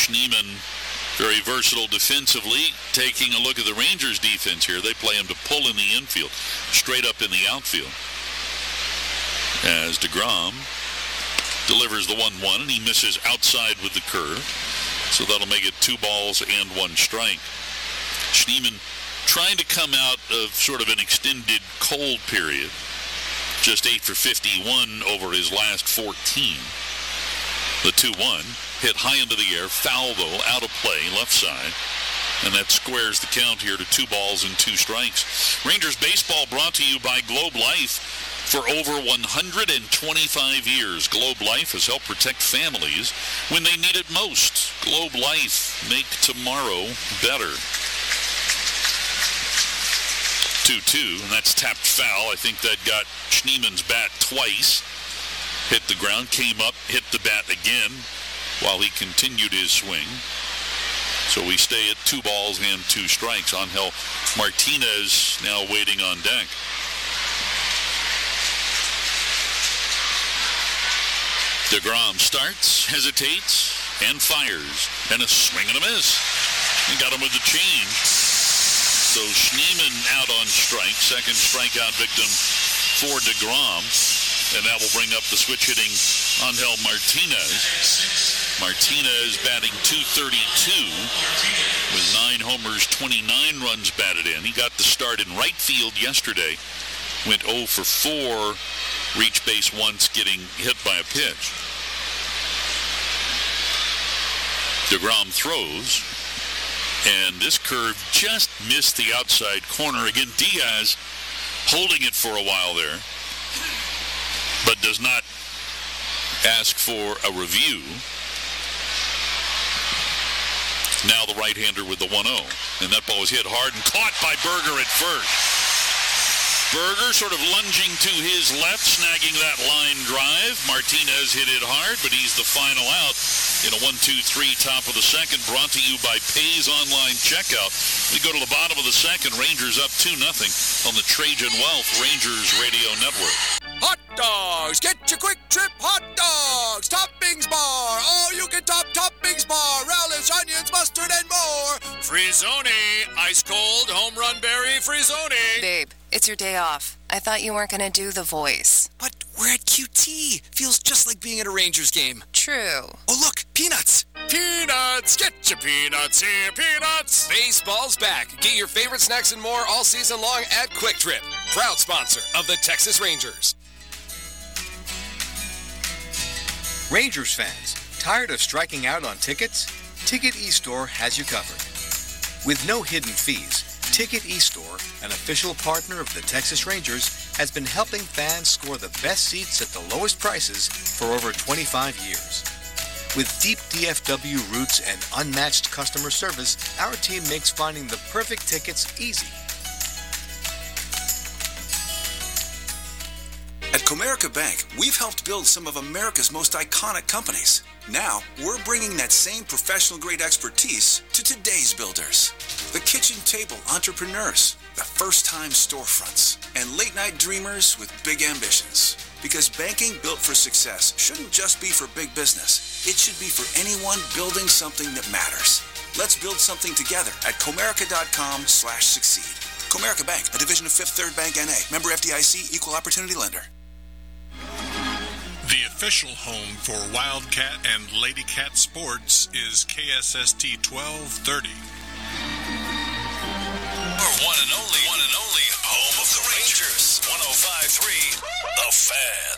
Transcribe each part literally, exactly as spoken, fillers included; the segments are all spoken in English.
Schneemann, very versatile defensively. Taking a look at the Rangers defense here, they play him to pull in the infield, straight up in the outfield. As DeGrom delivers the one one, and he misses outside with the curve. So that'll make it two balls and one strike. Schneemann trying to come out of sort of an extended cold period. Just eight for fifty-one over his last fourteen. The two one hit high into the air, foul though, out of play, left side. And that squares the count here to two balls and two strikes. Rangers baseball brought to you by Globe Life. For over one hundred twenty-five years, Globe Life has helped protect families when they need it most. Globe Life, make tomorrow better. two two, and that's tapped foul. I think that got Schneemann's bat twice. Hit the ground, came up, hit the bat again while he continued his swing. So we stay at two balls and two strikes. Angel Martinez now waiting on deck. DeGrom starts, hesitates, and fires. And a swing and a miss. He got him with the change. So Schneemann out on strike. Second strikeout victim for DeGrom. And that will bring up the switch-hitting Angel Martinez. Martinez batting two thirty-two with nine homers, twenty-nine runs batted in. He got the start in right field yesterday. Went oh for four. Reached base once, getting hit by a pitch. DeGrom throws, and this curve just missed the outside corner. Again, Diaz holding it for a while there, but does not ask for a review. Now the right-hander with the one oh, and that ball was hit hard and caught by Berger at first. Berger sort of lunging to his left, snagging that line drive. Martinez hit it hard, but he's the final out in a one two three top of the second, brought to you by Pays Online Checkout. We go to the bottom of the second. Rangers up two nothing on the Trajan Wealth Rangers Radio Network. Hot dogs! Get your Quick Trip hot dogs! Toppings bar! All you can top toppings bar! Relish, onions, mustard, and more! Frizzoni! Ice cold home run berry Frizzoni! Babe, it's your day off. I thought you weren't going to do the voice. But we're at Q T. Feels just like being at a Rangers game. True. Oh, look! Peanuts! Peanuts! Get your peanuts here, peanuts! Baseball's back. Get your favorite snacks and more all season long at Quick Trip. Proud sponsor of the Texas Rangers. Rangers fans, tired of striking out on tickets? Ticket eStore has you covered. With no hidden fees, Ticket eStore, an official partner of the Texas Rangers, has been helping fans score the best seats at the lowest prices for over twenty-five years. With deep D F W roots and unmatched customer service, our team makes finding the perfect tickets easy. At Comerica Bank, we've helped build some of America's most iconic companies. Now, we're bringing that same professional-grade expertise to today's builders. The kitchen table entrepreneurs, the first-time storefronts, and late-night dreamers with big ambitions. Because banking built for success shouldn't just be for big business. It should be for anyone building something that matters. Let's build something together at Comerica.com slash succeed. Comerica Bank, a division of Fifth Third Bank N A. Member F D I C, Equal Opportunity Lender. The official home for Wildcat and Ladycat sports is K S S T twelve thirty. Our one and only, one and only home of the Rangers. one oh five point three, The Fan.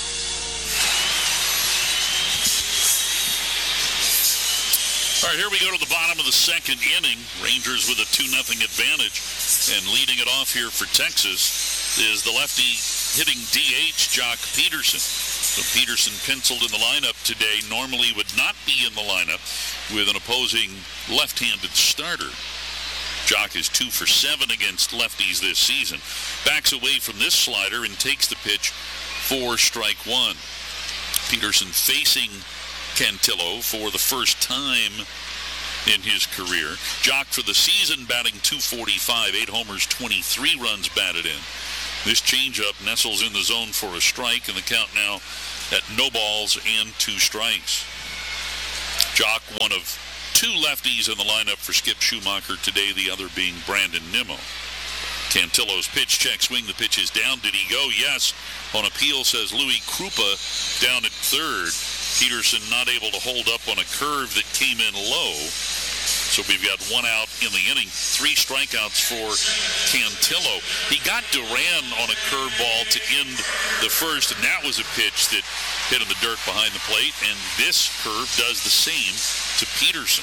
All right, here we go to the bottom of the second inning. Rangers with a two nothing advantage. And leading it off here for Texas is the lefty hitting D H, Jock Peterson. So Peterson penciled in the lineup today. Normally would not be in the lineup with an opposing left-handed starter. Jock is two for seven against lefties this season. Backs away from this slider and takes the pitch for strike one. Peterson facing Cantillo for the first time in his career. Jock for the season batting two forty-five, eight homers, twenty-three runs batted in. This changeup nestles in the zone for a strike, and the count now at no balls and two strikes. Jock, one of two lefties in the lineup for Skip Schumacher today, the other being Brandon Nimmo. Cantillo's pitch check swing. The pitch is down. Did he go? Yes. On appeal, says Louis Krupa down at third. Peterson not able to hold up on a curve that came in low. So we've got one out in the inning. Three strikeouts for Cantillo. He got Duran on a curveball to end the first, and that was a pitch that hit in the dirt behind the plate, and this curve does the same to Peterson.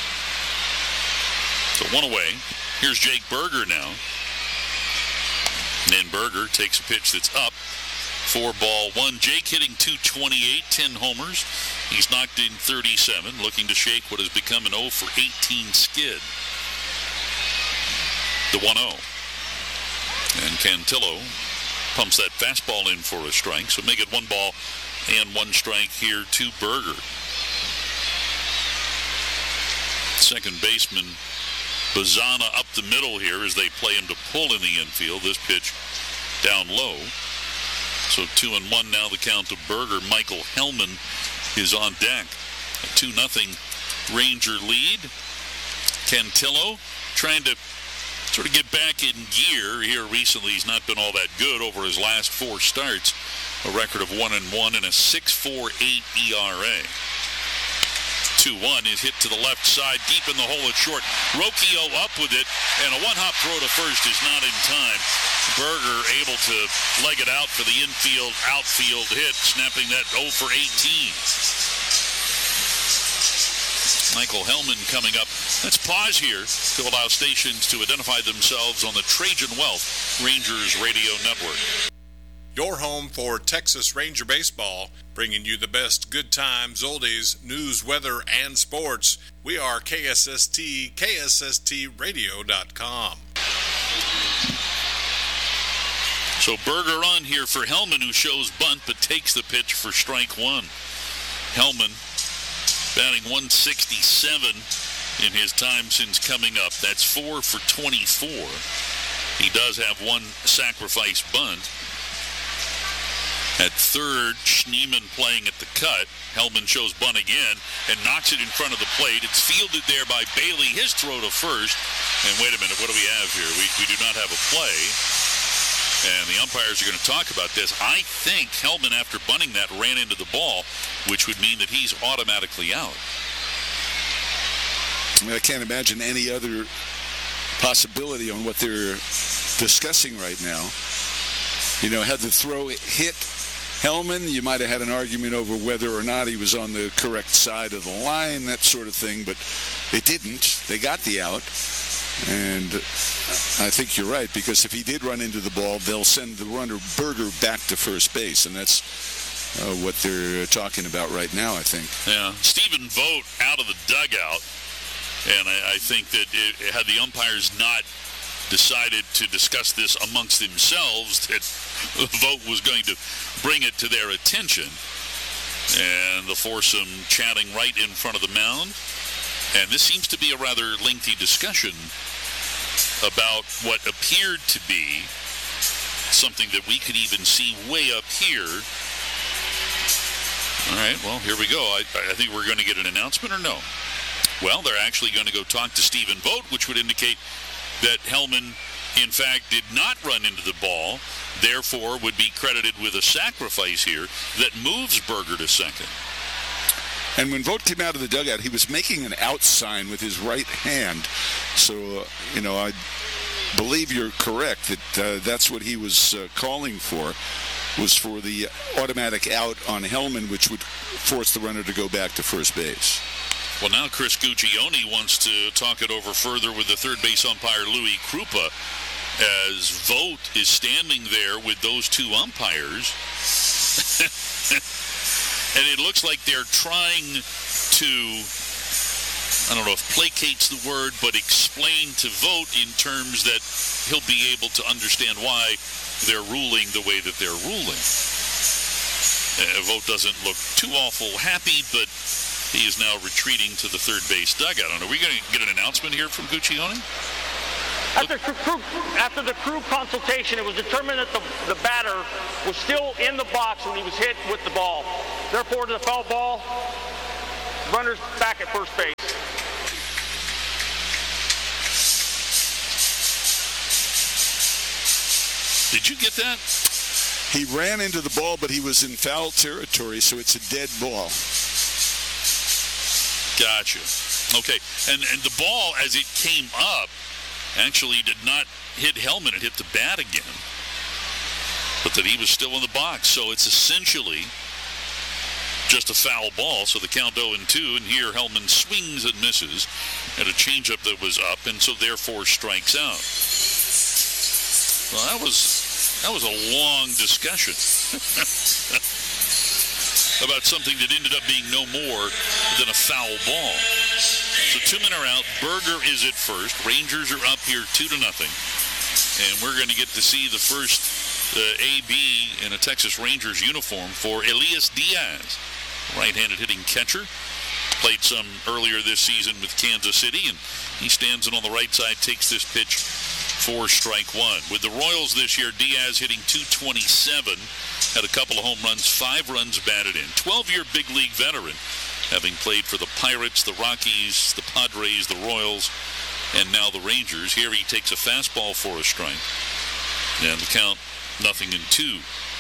So one away. Here's Jake Berger now. And then Berger takes a pitch that's up. Four ball one. Jake hitting two twenty-eight, ten homers. He's knocked in thirty-seven, looking to shake what has become an oh for eighteen skid. The one oh. And Cantillo pumps that fastball in for a strike. So make it one ball and one strike here to Berger. Second baseman Bazana up the middle here as they play him to pull in the infield. This pitch down low. So two and one now the count to Berger. Michael Hellman is on deck. A two nothing Ranger lead. Cantillo trying to sort of get back in gear here recently. He's not been all that good over his last four starts. A record of one and one and a six point four eight E R A. two one is hit to the left side, deep in the hole at short. Rocchio up with it, and a one-hop throw to first is not in time. Berger able to leg it out for the infield, outfield hit, snapping that oh for eighteen. Michael Hellman coming up. Let's pause here to allow stations to identify themselves on the Trajan Wealth Rangers Radio Network. Your home for Texas Ranger baseball, bringing you the best good times, oldies, news, weather, and sports. We are K S S T, K S S T radio dot com. So Berger on here for Hellman, who shows bunt but takes the pitch for strike one. Hellman batting one sixty-seven in his time since coming up. That's four for twenty-four. He does have one sacrifice bunt. At third, Schneemann playing at the cut. Hellman shows bunt again and knocks it in front of the plate. It's fielded there by Bailey. His throw to first. And wait a minute, what do we have here? We, we do not have a play. And the umpires are going to talk about this. I think Hellman, after bunting that, ran into the ball, which would mean that he's automatically out. I can't imagine any other possibility on what they're discussing right now. You know, had the throw hit Hellman, you might have had an argument over whether or not he was on the correct side of the line, that sort of thing, but they didn't. They got the out, and I think you're right, because if he did run into the ball, they'll send the runner Berger back to first base, and that's uh, what they're talking about right now, I think. Yeah, Stephen Vogt out of the dugout, and I, I think that it, had the umpires not decided to discuss this amongst themselves, that Vogt was going to bring it to their attention, and the foursome chatting right in front of the mound. And this seems to be a rather lengthy discussion about what appeared to be something that we could even see way up here. All right, well, here we go. I, I think we're going to get an announcement, or no? Well, they're actually going to go talk to Stephen Vogt, which would indicate that Hellman, in fact, did not run into the ball, therefore would be credited with a sacrifice here that moves Berger to second. And when Vogt came out of the dugout, he was making an out sign with his right hand. So, uh, you know, I believe you're correct that uh, that's what he was uh, calling for, was for the automatic out on Hellman, which would force the runner to go back to first base. Well, now Chris Guccione wants to talk it over further with the third base umpire, Louis Krupa, as Vogt is standing there with those two umpires. And it looks like they're trying to, I don't know if placate's the word, but explain to Vogt in terms that he'll be able to understand why they're ruling the way that they're ruling. Uh, Vogt doesn't look too awful happy, but he is now retreating to the third base dugout. Are we going to get an announcement here from Guccione? After, crew, after the crew consultation, it was determined that the, the batter was still in the box when he was hit with the ball. Therefore, to the foul ball, runners back at first base. Did you get that? He ran into the ball, but he was in foul territory, so it's a dead ball. Gotcha. Okay, and, and the ball, as it came up, actually did not hit Hellman. It hit the bat again. But that he was still in the box, so it's essentially just a foul ball, so the count oh and two, and here Hellman swings and misses at a changeup that was up, and so therefore strikes out. Well, that was that was a long discussion about something that ended up being no more than a foul ball. So two men are out. Berger is at first. Rangers are up here two to nothing, and we're going to get to see the first uh, A B in a Texas Rangers uniform for Elias Diaz, right-handed hitting catcher. Played some earlier this season with Kansas City, and he stands in on the right side, takes this pitch for strike one. With the Royals this year, Diaz hitting two twenty-seven, had a couple of home runs, five runs batted in. twelve-year big league veteran, having played for the Pirates, the Rockies, the Padres, the Royals, and now the Rangers. Here he takes a fastball for a strike, and the count nothing in two.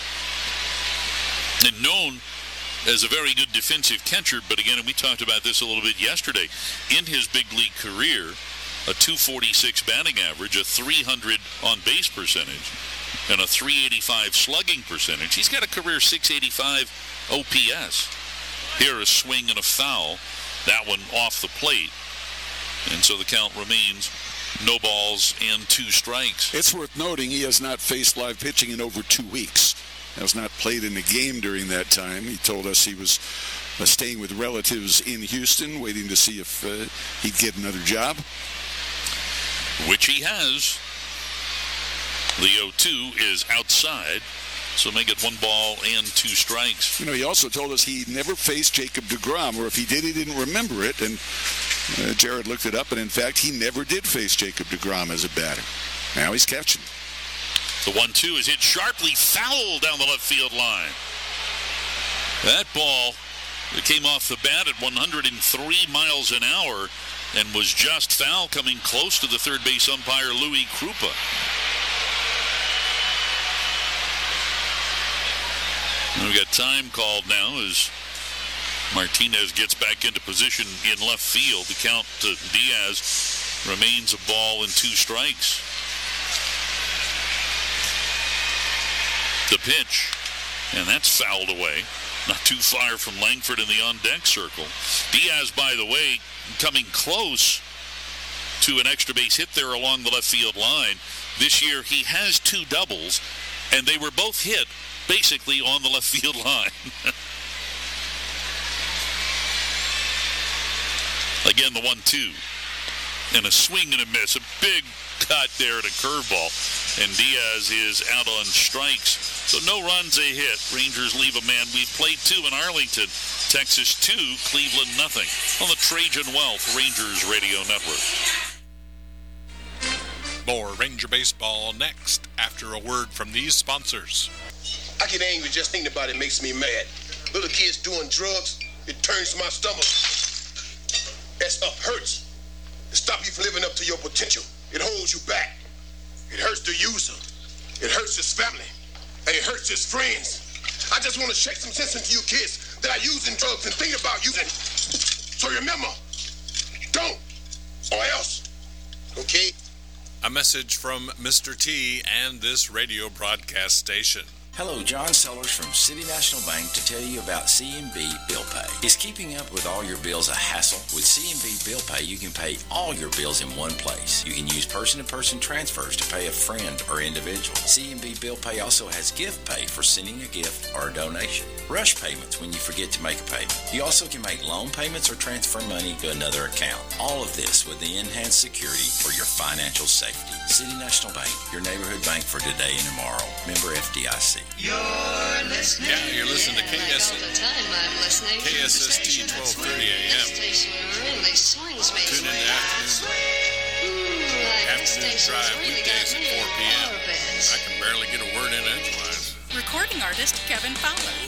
And known as a very good defensive catcher, but again, and we talked about this a little bit yesterday, in his big league career, a two forty-six batting average, a three hundred on-base percentage, and a three eighty-five slugging percentage. He's got a career six eighty-five O P S. Here a swing and a foul, that one off the plate, and so the count remains no balls and two strikes. It's worth noting he has not faced live pitching in over two weeks. Has not played in a game during that time. He told us he was uh, staying with relatives in Houston, waiting to see if uh, he'd get another job. Which he has. The oh two is outside, so make it one ball and two strikes. You know, he also told us he never faced Jacob deGrom, or if he did, he didn't remember it. And uh, Jared looked it up, and in fact, he never did face Jacob deGrom as a batter. Now he's catching. The one two is hit sharply, foul down the left field line. That ball that came off the bat at one hundred three miles an hour and was just foul, coming close to the third base umpire, Louis Krupa. And we've got time called now as Martinez gets back into position in left field. The count to Diaz remains a ball and two strikes. The pitch, and that's fouled away. Not too far from Langford in the on-deck circle. Diaz, by the way, coming close to an extra base hit there along the left field line. This year he has two doubles, and they were both hit basically on the left field line. Again, the one two. And a swing and a miss. A big cut there at a curveball. And Diaz is out on strikes. So no runs, a hit. Rangers leave a man. We've played two in Arlington. Texas two, Cleveland nothing. On the Trajan Wealth Rangers Radio Network. More Ranger Baseball next after a word from these sponsors. I get angry just thinking about it. Makes me mad. Little kids doing drugs, it turns my stomach. That stuff hurts. It stops you from living up to your potential. It holds you back. It hurts the user. It hurts his family. And it hurts his friends. I just want to shake some sense into you kids that are using drugs and thinking about using. So remember, don't, or else. Okay? A message from Mister T and this radio broadcast station. Hello, John Sellers from City National Bank to tell you about C M B Bill Pay. Is keeping up with all your bills a hassle? With C M B Bill Pay, you can pay all your bills in one place. You can use person-to-person transfers to pay a friend or individual. C M B Bill Pay also has gift pay for sending a gift or a donation. Rush payments when you forget to make a payment. You also can make loan payments or transfer money to another account. All of this with the enhanced security for your financial safety. City National Bank, your neighborhood bank for today and tomorrow. Member F D I C. You're listening. Yeah, you're listening to K S S. All the time I'm listening K S S T twelve thirty A M. This station really swings me. Tune in to afternoon, afternoon drive weekdays at four p.m. I can barely get a word in edgewise. Recording artist Kevin Fowler.